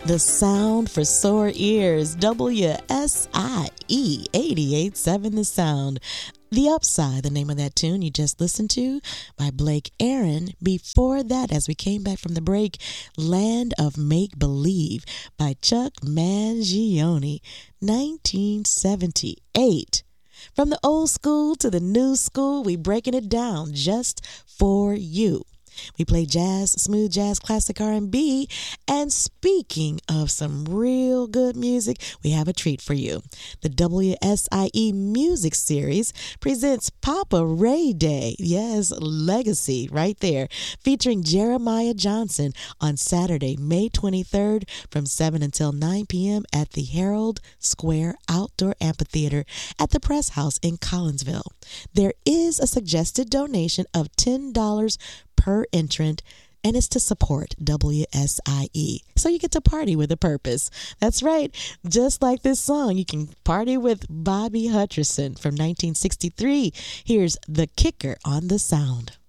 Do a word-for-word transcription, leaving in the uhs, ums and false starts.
The sound for sore ears, W S I E eighty-eight point seven The Sound. The Upside, the name of that tune you just listened to by Blake Aaron. Before that, as we came back from the break, Land of Make Believe by Chuck Mangione, nineteen seventy-eight. From the old school to the new school, we breaking it down just for you. We play jazz, smooth jazz, classic R and B, and speaking of some real good music, we have a treat for you. The W S I E Music Series presents Papa Ray Day, yes, legacy right there, featuring Jeremiah Johnson on Saturday, May twenty-third from seven until nine p.m. at the Herald Square Outdoor Amphitheater at the Press House in Collinsville. There is a suggested donation of ten dollars per entrant, and it's to support W S I E. So you get to party with a purpose. That's right. Just like this song, you can party with Bobby Hutcherson from nineteen sixty-three. Here's The Kicker on the Sound.